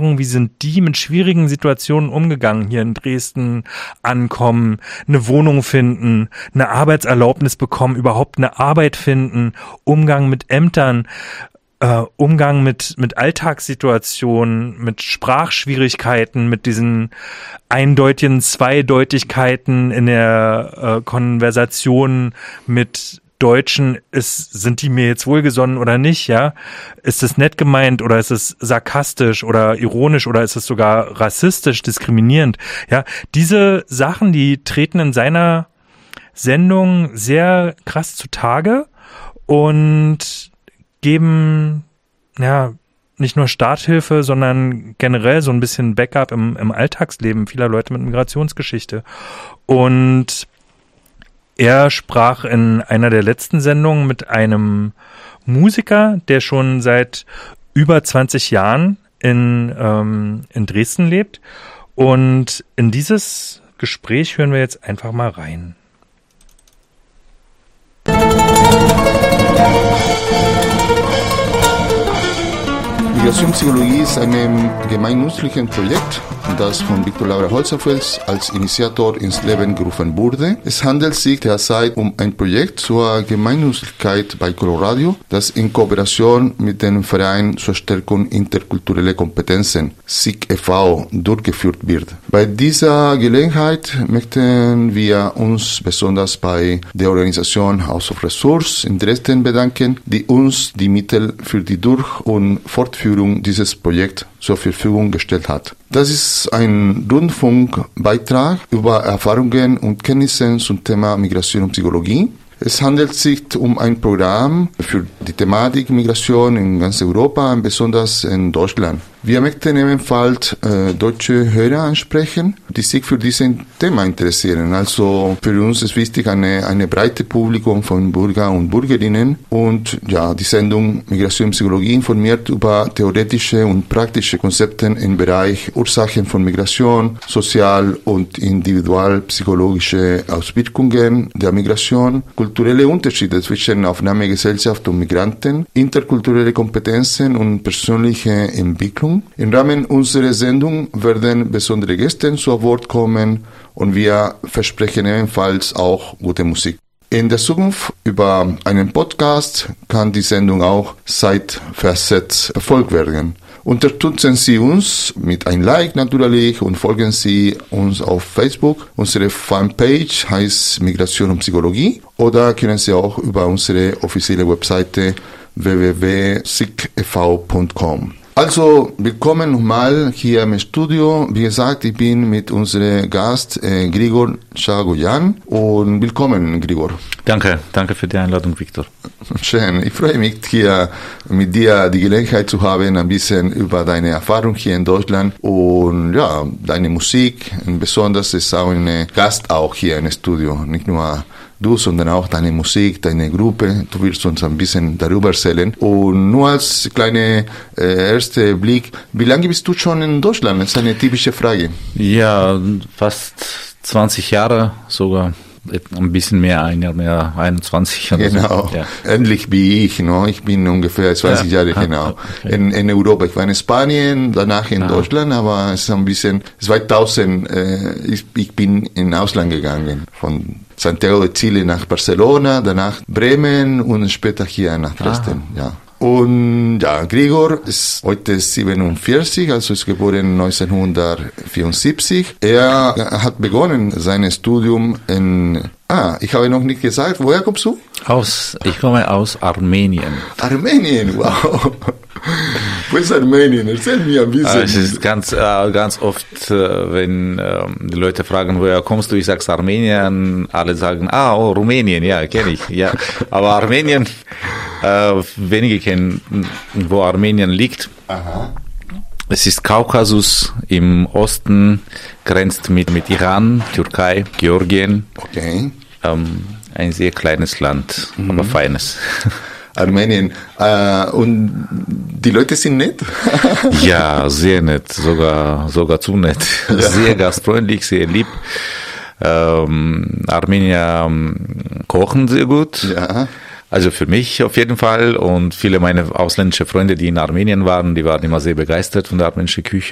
Erfahrungen, wie sind die mit schwierigen Situationen umgegangen, hier in Dresden ankommen, eine Wohnung finden, eine Arbeitserlaubnis bekommen, überhaupt eine Arbeit finden, Umgang mit Ämtern, Umgang mit Alltagssituationen, mit Sprachschwierigkeiten, mit diesen eindeutigen Zweideutigkeiten in der Konversation mit Deutschen, sind die mir jetzt wohlgesonnen oder nicht, ja? Ist es nett gemeint oder ist es sarkastisch oder ironisch oder ist es sogar rassistisch, diskriminierend? Ja, diese Sachen, die treten in seiner Sendung sehr krass zutage und geben, ja, nicht nur Starthilfe, sondern generell so ein bisschen Backup im Alltagsleben vieler Leute mit Migrationsgeschichte. Und er sprach in einer der letzten Sendungen mit einem Musiker, der schon seit über 20 Jahren in Dresden lebt. Und in dieses Gespräch hören wir jetzt einfach mal rein. Migrationspsychologie ist ein gemeinnützliches Projekt, das von Viktor Laura Holzapfels als Initiator ins Leben gerufen wurde. Es handelt sich derzeit um ein Projekt zur Gemeinnützigkeit bei Coloradio, das in Kooperation mit dem Verein zur Stärkung interkultureller Kompetenzen, SIG e.V., durchgeführt wird. Bei dieser Gelegenheit möchten wir uns besonders bei der Organisation House of Resource in Dresden bedanken, die uns die Mittel für die Durch- und Fortführung dieses Projekts zur Verfügung gestellt hat. Das ist ein Rundfunkbeitrag über Erfahrungen und Kenntnisse zum Thema Migration und Psychologie. Es handelt sich um ein Programm für die Thematik Migration in ganz Europa, besonders in Deutschland. Wir möchten ebenfalls deutsche Hörer ansprechen, die sich für dieses Thema interessieren. Also für uns ist wichtig eine breite Publikum von Bürger und Bürgerinnen. Und ja, die Sendung Migration und Psychologie informiert über theoretische und praktische Konzepte im Bereich Ursachen von Migration, sozial- und individualpsychologische Auswirkungen der Migration, kulturelle Unterschiede zwischen Aufnahmegesellschaft und Migranten, interkulturelle Kompetenzen und persönliche Entwicklung. Im Rahmen unserer Sendung werden besondere Gäste zu Wort kommen und wir versprechen ebenfalls auch gute Musik. In der Zukunft über einen Podcast kann die Sendung auch zeitversetzt verfolgt werden. Unterstützen Sie uns mit einem Like natürlich und folgen Sie uns auf Facebook. Unsere Fanpage heißt Migration und Psychologie oder können Sie auch über unsere offizielle Webseite www.sigev.com. Also, willkommen nochmal hier im Studio. Wie gesagt, ich bin mit unserem Gast Grigor Chagoyan und willkommen, Grigor. Danke für die Einladung, Viktor. Schön, ich freue mich hier mit dir die Gelegenheit zu haben, ein bisschen über deine Erfahrung hier in Deutschland und ja, deine Musik. Und besonders ist auch ein Gast auch hier im Studio, nicht nur du, sondern auch deine Musik, deine Gruppe. Du wirst uns ein bisschen darüber erzählen. Und nur als kleiner erster Blick, wie lange bist du schon in Deutschland? Das ist eine typische Frage. Ja, fast 20 Jahre sogar. Ein bisschen mehr, 21. Genau, so. Ja. Ähnlich wie ich, no? Ich bin ungefähr 20 Jahre genau okay. in Europa. Ich war in Spanien, danach in Deutschland, aber es ist ein bisschen 2000, ich bin in Ausland gegangen, von Santiago de Chile nach Barcelona, danach Bremen und später hier nach Dresden, ja. Und ja, Grigor ist heute 47, also ist geboren 1974. Er hat begonnen sein Studium ich habe noch nicht gesagt, woher kommst du? Ich komme aus Armenien. Armenien, wow. Wo ist Armenien? Erzähl mir ein bisschen. Es ist ganz oft, wenn die Leute fragen, woher kommst du, ich sage Armenien, alle sagen, Rumänien, ja, kenne ich. Ja. Aber Armenien, wenige kennen, wo Armenien liegt. Aha. Es ist Kaukasus im Osten, grenzt mit Iran, Türkei, Georgien. Okay. Ein sehr kleines Land, aber feines. Armenien. Und die Leute sind nett? Ja, sehr nett, sogar zu nett. Ja. Sehr gastfreundlich, sehr lieb. Armenier kochen sehr gut. Ja. Also für mich auf jeden Fall und viele meiner ausländische Freunde, die in Armenien waren, die waren immer sehr begeistert von der armenischen Küche.